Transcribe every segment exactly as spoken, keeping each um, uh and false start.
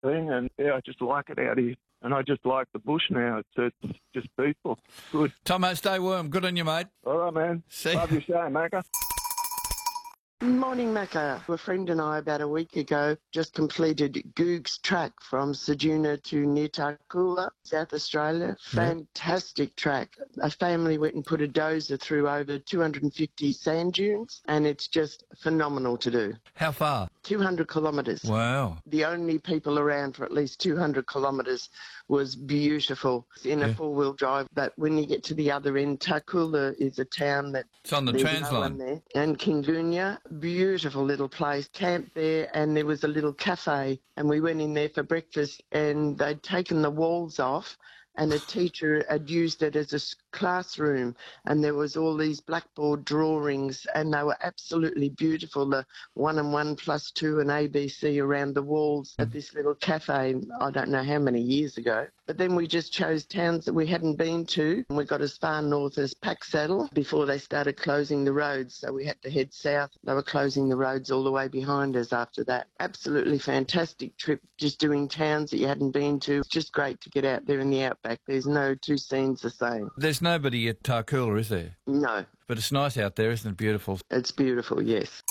thing, and yeah, I just like it out here. And I just like the bush now. It's, it's just peaceful. Good. Tomo, stay warm. Good on you, mate. All right, man. See Love your show, Macca. Morning, Macca. A friend and I, about a week ago, just completed Goog's track from Ceduna to near Tarcoola, South Australia. Fantastic track. A family went and put a dozer through over two hundred fifty sand dunes, and it's just phenomenal to do. How far? two hundred kilometres. Wow. The only people around for at least two hundred kilometres was beautiful in Yeah. a four-wheel drive. But when you get to the other end, Tarcoola is a town that It's on the there's Transline. no one there. And Kingunya, beautiful little place. Camped there, and there was a little cafe, and we went in there for breakfast, and they'd taken the walls off, and a teacher had used it as a s- classroom, and there was all these blackboard drawings, and they were absolutely beautiful, the one and one plus two and A B C around the walls at this little cafe, I don't know how many years ago. But then we just chose towns that we hadn't been to, and we got as far north as Packsaddle before they started closing the roads, so we had to head south. They were closing the roads all the way behind us after that. Absolutely fantastic trip, just doing towns that you hadn't been to. It's just great to get out there in the outback. There's no two scenes the same. There's nobody at Tarcoola, is there? No, But it's nice out there, isn't it? Beautiful. it's beautiful, yes.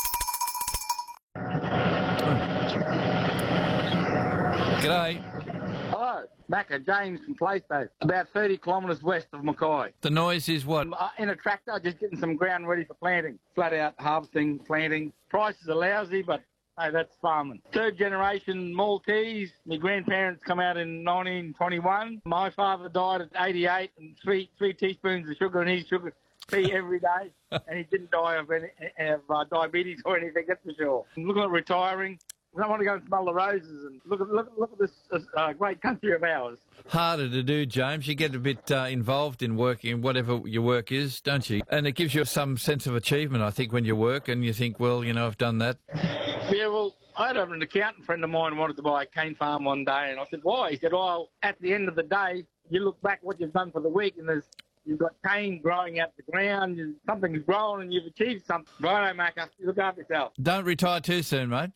G'day. Hello, Macca, James from Playstow, about thirty kilometres west of Mackay. The noise is what? I'm uh, in a tractor, just getting some ground ready for planting. Flat out harvesting, planting. Prices are lousy, but hey, that's farming. Third generation Maltese. My grandparents come out in nineteen twenty-one. My father died at eighty-eight, and three three teaspoons of sugar in his sugar tea every day, and he didn't die of, any, of uh, diabetes or anything, that's for sure. I'm looking at retiring. I want to go and smell the roses and look at look, look at this uh, great country of ours. Harder to do, James. You get a bit uh, involved in working, in whatever your work is, don't you? And it gives you some sense of achievement, I think, when you work and you think, well, you know, I've done that. Yeah, well, I had an accountant friend of mine wanted to buy a cane farm one day, and I said, why? He said, well, at the end of the day, you look back what you've done for the week, and there's you've got cane growing out the ground, you, something's grown, and you've achieved something. Righto, Macca, you look after yourself. Don't retire too soon, mate.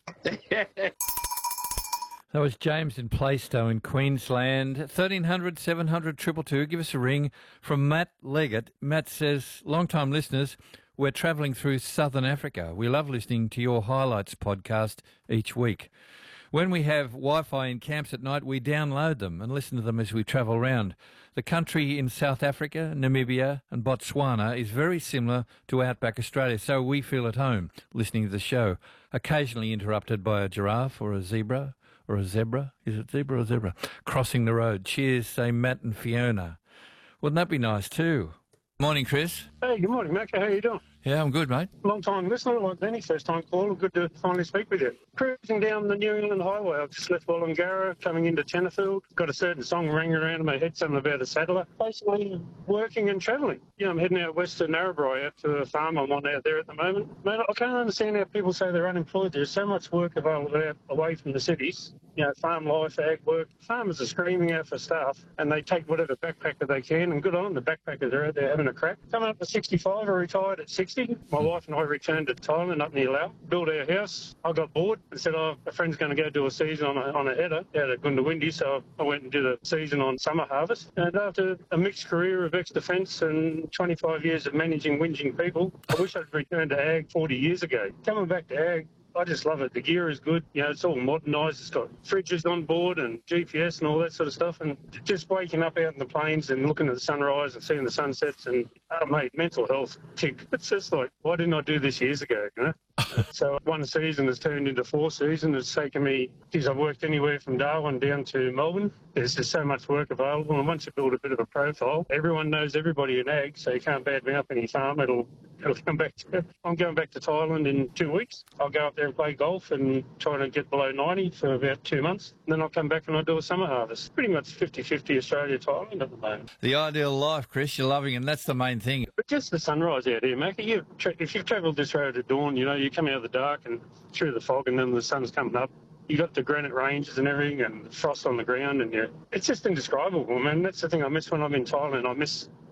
That was James in Plaistow in Queensland. thirteen hundred, seven hundred, two two two. Give us a ring from Matt Leggett. Matt says, long-time listeners, we're travelling through southern Africa. We love listening to your highlights podcast each week. When we have Wi-Fi in camps at night, we download them and listen to them as we travel around. The country in South Africa, Namibia and Botswana is very similar to outback Australia, so we feel at home listening to the show, occasionally interrupted by a giraffe or a zebra or a zebra. Is it zebra or zebra? Crossing the road. Cheers, say Matt and Fiona. Wouldn't that be nice too? Morning, Chris. Hey, good morning, Macca. How you doing? Yeah, I'm good, mate. Long time listener, like Danny, first time caller. Good to finally speak with you. Cruising down the New England Highway, I've just left Wollongara, coming into Tenterfield. Got a certain song ringing around in my head, something about a saddler. Basically, working and travelling. You know, I'm heading out west to Narrabri, out to a farm I'm on out there at the moment. Man, I can't understand how people say they're unemployed. There's so much work available out away from the cities. You know, farm life, ag work. Farmers are screaming out for staff, and they take whatever backpacker they can, and good on them. The backpackers are out there having a crack. Coming up to sixty-five, I retired at sixty. My wife and I returned to Thailand up near Laos, built our house. I got bored and said, oh, a friend's going to go do a season on a, on a header out at Gundawindi, so I went and did a season on summer harvest. And after a mixed career of ex-defence and twenty-five years of managing whinging people, I wish I'd returned to ag forty years ago. Coming back to ag, I just love it. The gear is good. You know, it's all modernised. It's got fridges on board and G P S and all that sort of stuff. And just waking up out in the plains and looking at the sunrise and seeing the sunsets and, oh, mate, mental health tick. It's just like, why didn't I do this years ago, you know? So one season has turned into four seasons. It's taken me, geez, I've worked anywhere from Darwin down to Melbourne. There's just so much work available. And once you build a bit of a profile, everyone knows everybody in ag, so you can't bad me up any farm. It'll, it'll come back to, I'm going back to Thailand in two weeks. I'll go up there and play golf and try to get below ninety for about two months. And then I'll come back and I'll do a summer harvest. Pretty much fifty-fifty Australia-Thailand at the moment. The ideal life, Chris, you're loving, and that's the main thing. But just the sunrise out here, Macca. You've tra- if you've travelled this road at dawn, you know, you come out of the dark and through the fog and then the sun's coming up. You got the granite ranges and everything and frost on the ground, and yeah, it's just indescribable, man. That's the thing I miss when I'm in Thailand. I miss